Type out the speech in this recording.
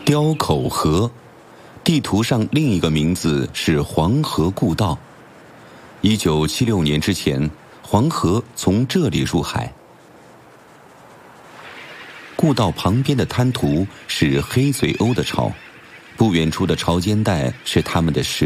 雕口河，地图上另一个名字是黄河故道。1976年之前，黄河从这里入海。故道旁边的滩涂是黑嘴鸥的巢，不远处的潮间带是它们的食